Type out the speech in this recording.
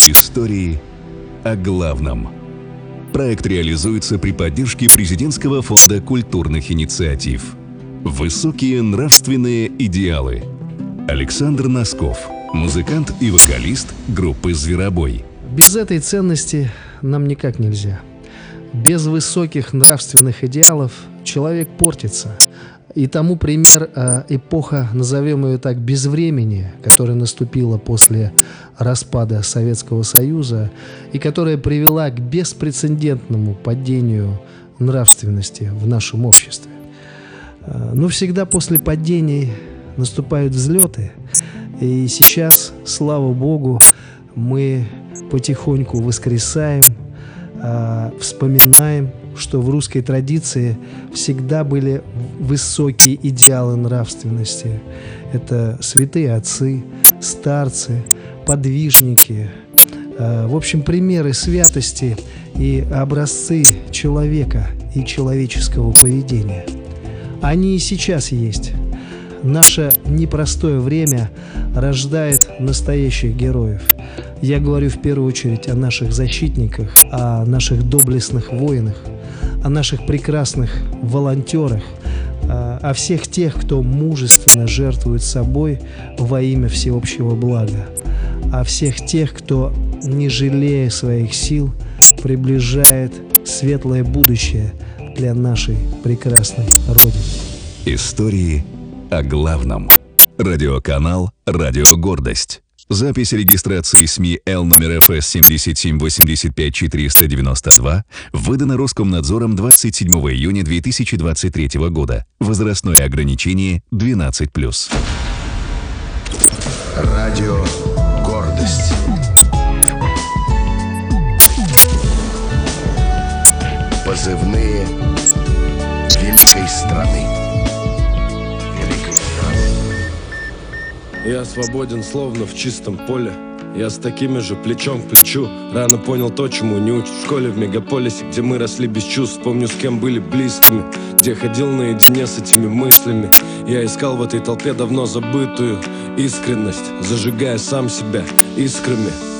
Истории о главном. Проект реализуется при поддержке Президентского фонда культурных инициатив. Высокие нравственные идеалы. Александр Носков, музыкант и вокалист группы «Зверобой». Без этой ценности нам никак нельзя. Без высоких нравственных идеалов человек портится. И тому пример эпоха, назовем ее так, безвремени, которая наступила после распада Советского Союза и которая привела к беспрецедентному падению нравственности в нашем обществе. Но всегда после падений наступают взлеты. И сейчас, слава Богу, мы потихоньку воскресаем, вспоминаем, что в русской традиции всегда были высокие идеалы нравственности. Это святые отцы, старцы, подвижники. В общем, примеры святости и образцы человека и человеческого поведения. Они и сейчас есть. Наше непростое время рождает настоящих героев. Я говорю в первую очередь о наших защитниках, о наших доблестных воинах, о наших прекрасных волонтерах, о всех тех, кто мужественно жертвует собой во имя всеобщего блага, о всех тех, кто, не жалея своих сил, приближает светлое будущее для нашей прекрасной Родины. Истории о главном. Радиоканал «Радио Гордость». Запись регистрации СМИ Л номер ФС 7785492 выдана Роскомнадзором 27 июня 2023 года. Возрастное ограничение 12+. Радио Гордость. Позывные великой страны. Я свободен, словно в чистом поле. Я с такими же плечом к плечу. Рано понял то, чему не учат в школе. В мегаполисе, где мы росли без чувств. Помню, с кем были близкими, где ходил наедине с этими мыслями. Я искал в этой толпе давно забытую искренность, зажигая сам себя искрами.